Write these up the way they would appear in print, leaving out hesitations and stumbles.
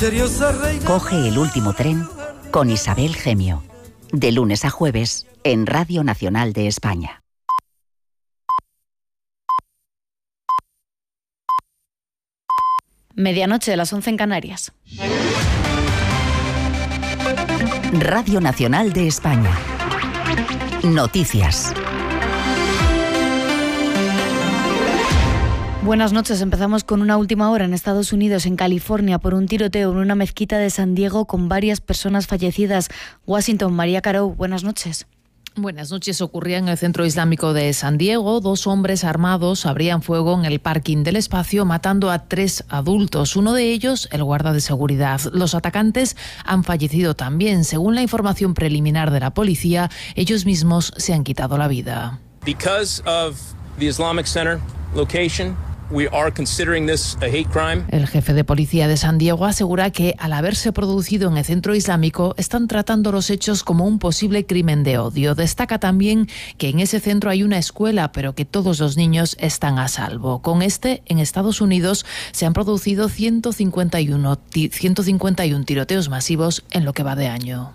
Coge el último tren con Isabel Gemio, de lunes a jueves en Radio Nacional de España. Medianoche, las 11 en Canarias. Radio Nacional de España. Noticias. Buenas noches. Empezamos con una última hora en Estados Unidos, en California, por un tiroteo en una mezquita de San Diego con varias personas fallecidas. Washington, María Caro, buenas noches. Buenas noches. Ocurría en el centro islámico de San Diego. 2 hombres armados abrían fuego en el parking del espacio, matando a 3 adultos. Uno de ellos, el guarda de seguridad. Los atacantes han fallecido también. Según la información preliminar de la policía, ellos mismos se han quitado la vida. Because of the Islamic Center location, we are considering this a hate crime. El jefe de policía de San Diego asegura que, al haberse producido en el centro islámico, están tratando los hechos como un posible crimen de odio. Destaca también que en ese centro hay una escuela, pero que todos los niños están a salvo. Con en Estados Unidos se han producido 151 tiroteos masivos en lo que va de año.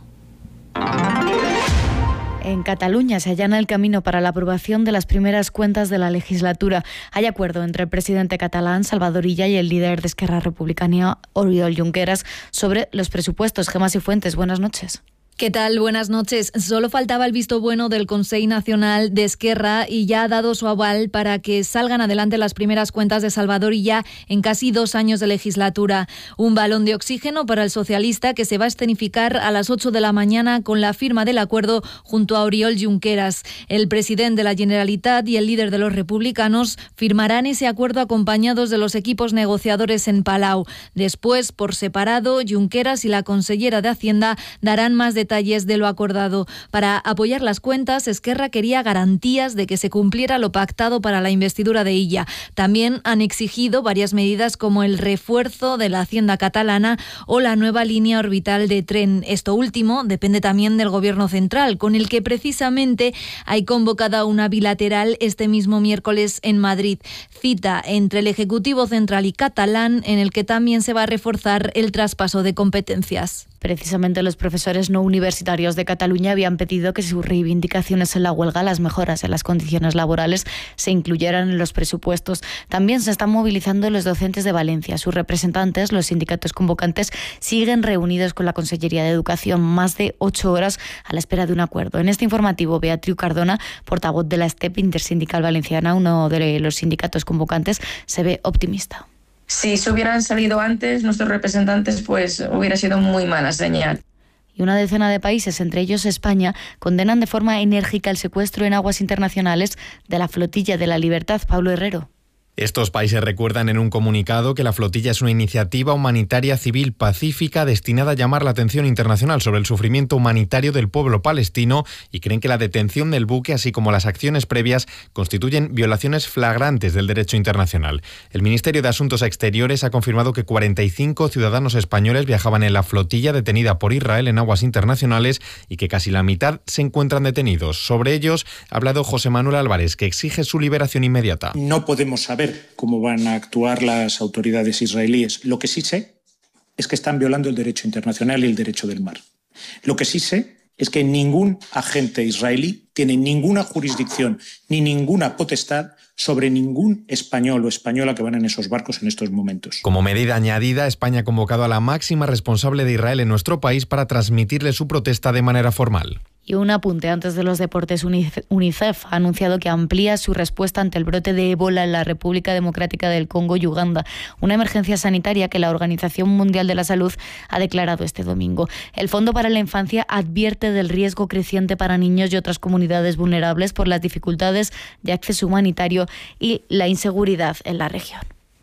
En Cataluña se allana el camino para la aprobación de las primeras cuentas de la legislatura. Hay acuerdo entre el presidente catalán, Salvador Illa, y el líder de Esquerra Republicana, Oriol Junqueras, sobre los presupuestos. Gemma Cifuentes, buenas noches. ¿Qué tal? Buenas noches. Solo faltaba el visto bueno del Consell Nacional de Esquerra y ya ha dado su aval para que salgan adelante las primeras cuentas de Salvador Illa en casi 2 años de legislatura. Un balón de oxígeno para el socialista que se va a escenificar a las 8 de la mañana con la firma del acuerdo junto a Oriol Junqueras. El presidente de la Generalitat y el líder de los republicanos firmarán ese acuerdo acompañados de los equipos negociadores en Palau. Después, por separado, Junqueras y la consellera de Hacienda darán más detalles de lo acordado. Para apoyar las cuentas, Esquerra quería garantías de que se cumpliera lo pactado para la investidura de Illa. También han exigido varias medidas como el refuerzo de la Hacienda catalana o la nueva línea orbital de tren. Esto último depende también del Gobierno central, con el que precisamente hay convocada una bilateral este mismo miércoles en Madrid. Cita entre el Ejecutivo Central y catalán, en el que también se va a reforzar el traspaso de competencias. Precisamente los profesores no universitarios de Cataluña habían pedido que sus reivindicaciones en la huelga, las mejoras en las condiciones laborales, se incluyeran en los presupuestos. También se están movilizando los docentes de Valencia. Sus representantes, los sindicatos convocantes, siguen reunidos con la Consellería de Educación más de 8 horas a la espera de un acuerdo. En este informativo, Beatriu Cardona, portavoz de la STEP Intersindical Valenciana, uno de los sindicatos convocantes, se ve optimista. Si se hubieran salido antes nuestros representantes, pues hubiera sido muy mala señal. Y una decena de países, entre ellos España, condenan de forma enérgica el secuestro en aguas internacionales de la flotilla de la Libertad. Pablo Herrero. Estos países recuerdan en un comunicado que la flotilla es una iniciativa humanitaria civil pacífica destinada a llamar la atención internacional sobre el sufrimiento humanitario del pueblo palestino y creen que la detención del buque, así como las acciones previas, constituyen violaciones flagrantes del derecho internacional. El Ministerio de Asuntos Exteriores ha confirmado que 45 ciudadanos españoles viajaban en la flotilla detenida por Israel en aguas internacionales y que casi la mitad se encuentran detenidos. Sobre ellos ha hablado José Manuel Álvarez, que exige su liberación inmediata. No podemos saber cómo van a actuar las autoridades israelíes. Lo que sí sé es que están violando el derecho internacional y el derecho del mar. Lo que sí sé es que ningún agente israelí tiene ninguna jurisdicción ni ninguna potestad sobre ningún español o española que van en esos barcos en estos momentos. Como medida añadida, España ha convocado a la máxima responsable de Israel en nuestro país para transmitirle su protesta de manera formal. Y un apunte antes de los deportes. UNICEF ha anunciado que amplía su respuesta ante el brote de ébola en la República Democrática del Congo y Uganda, una emergencia sanitaria que la Organización Mundial de la Salud ha declarado este domingo. El Fondo para la Infancia advierte del riesgo creciente para niños y otras comunidades vulnerables por las dificultades de acceso humanitario y la inseguridad en la región.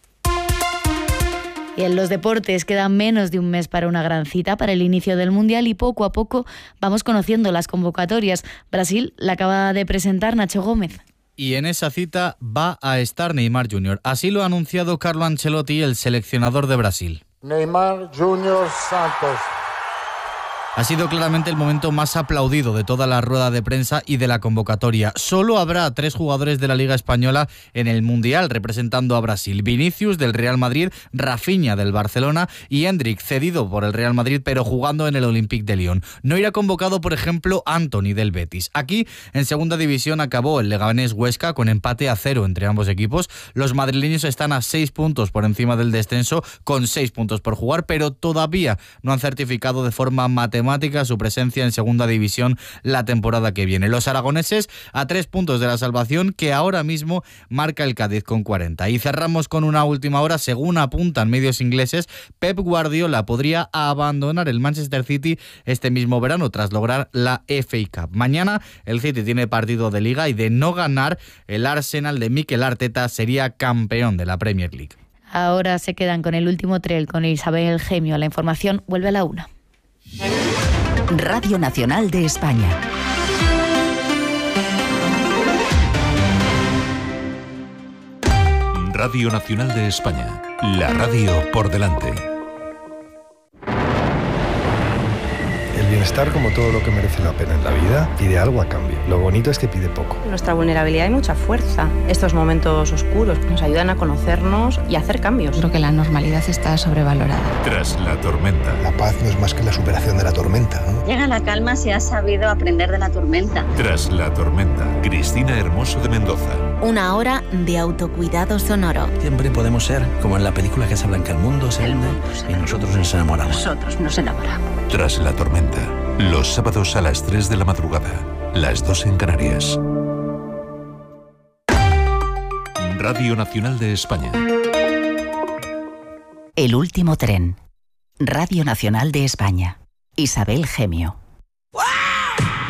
Y en los deportes queda menos de un mes para una gran cita, para el inicio del Mundial, y poco a poco vamos conociendo las convocatorias. Brasil la acaba de presentar Nacho Gómez. Y en esa cita va a estar Neymar Jr. Así lo ha anunciado Carlo Ancelotti, el seleccionador de Brasil. Neymar Jr. Santos. Ha sido claramente el momento más aplaudido de toda la rueda de prensa y de la convocatoria. Solo habrá 3 jugadores de la Liga Española en el Mundial representando a Brasil. Vinicius del Real Madrid, Rafinha del Barcelona y Endrick, cedido por el Real Madrid pero jugando en el Olympique de Lyon. No irá convocado, por ejemplo, Antony del Betis. Aquí, en segunda división, acabó el Leganés Huesca con empate a 0 entre ambos equipos. Los madrileños están a 6 puntos por encima del descenso, con 6 puntos por jugar, pero todavía no han certificado de forma matemática su presencia en segunda división la temporada que viene. Los aragoneses a 3 puntos de la salvación, que ahora mismo marca el Cádiz con 40. Y cerramos con una última hora. Según apuntan medios ingleses, Pep Guardiola podría abandonar el Manchester City este mismo verano tras lograr la FA Cup. Mañana el City tiene partido de Liga y de no ganar, el Arsenal de Mikel Arteta sería campeón de la Premier League. Ahora se quedan con el último tren con Isabel Gemio. La información vuelve a la 1. Radio Nacional de España. Radio Nacional de España. La radio por delante. El bienestar, como todo lo que merece la pena en la vida, pide algo a cambio. Lo bonito es que pide poco. En nuestra vulnerabilidad hay mucha fuerza. Estos momentos oscuros nos ayudan a conocernos y a hacer cambios. Creo que la normalidad está sobrevalorada. Tras la tormenta. La paz no es más que la superación de la tormenta, ¿no? Llega la calma si has sabido aprender de la tormenta. Tras la tormenta. Cristina Hermoso de Mendoza. Una hora de autocuidado sonoro. Siempre podemos ser como en la película Casa Blanca. El mundo se hunde y nosotros nos enamoramos. Nosotros nos enamoramos. Tras la tormenta. Los sábados a las 3 de la madrugada. Las 2 en Canarias. Radio Nacional de España. El último tren. Radio Nacional de España. Isabel Gemio.